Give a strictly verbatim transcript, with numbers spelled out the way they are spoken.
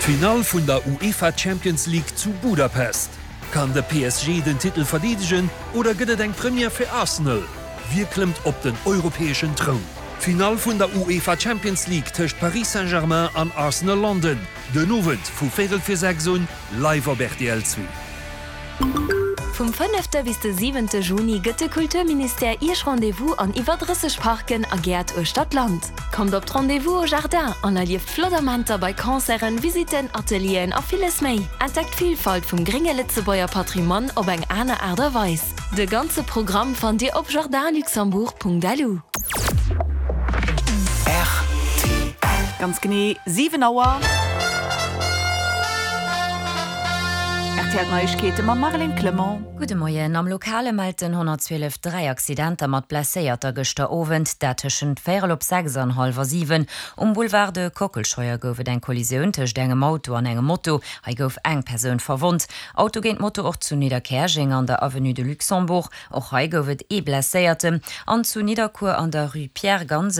Final vun der UEFA Champions League zu Budapest. Kann der P S G den Titel verdienen oder gëtt eng Premier fir Arsenal? Wir klemmt op den europäischen Thron. Final vun der UEFA Champions League töcht Paris Saint-Germain an Arsenal London. Den Novent vu Viertel für sechs live op R T L zwei. Vom fünften bis den siebten Juni gëtt de Kulturminister ihr Rendezvous an iwwerdrisseg Parken agiert o Stadtland. Kommt op Rendezvous au Jardin an erlieft Floddermanter bei Konzeren, Visiten, Atelieren a vieles méi. Entdeckt Vielfalt vum geringe Litzebäuer Patrimon op eng aner Aderweis. De ganze Programm fand Dir op jardin luxembourg punkt d l u. Ganz genie sieben Auer. Neuigkeiten mit Marilyn Clement. Gute Morgen. Am Lokale melden hundertzwölf drei Accidenten mat blesséierter gëster Ovent, dat tschen Féel op sechs an halber sieben. Um Boulevard de Kockelscheuer goufet eng Kollisioun tech engem Auto an engem Motto. Hei gouf eng Persoun verwundt. Auto géint Motto och zu Niederkerching an der Avenue de Luxembourg. Och hei goufet e blesséiertem. An zu Niederkur an der Rue Pierre Ganz